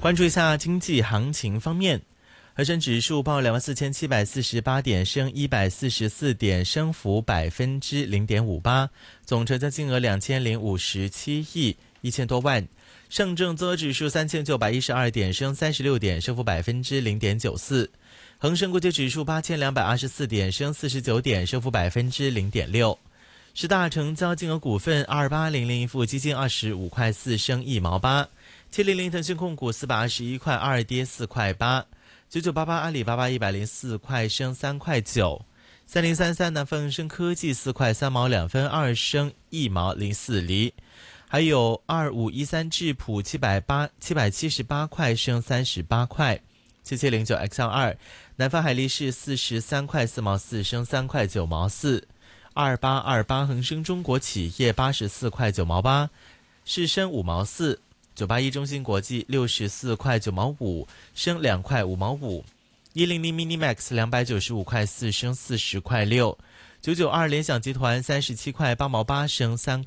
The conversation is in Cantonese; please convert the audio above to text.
关注一下经济行情方面，恒生指数报24,748点，升144点，升幅0.58%，总成交金额2057亿1000多万。上证综合指数3912点，升36点，升幅0.94%。恒生国际指数8224点，升49点，升幅0.6%。十大成交金额股份28001盈富基金25块4升1毛8，700腾讯控股421块2跌4块8，9988阿里巴巴104块升3块9，3033南方恒生科技4块3毛2分2升1毛04厘，还有2513智普778块升38块，7709 XL2 南方海力士43块4毛4升3块9毛4，2828恒生中国企业84块9毛8是升5毛4，981中芯国际64块9毛5升2块5毛5，100 Minimax 295块4升40块6，992联想集团37块8毛8升3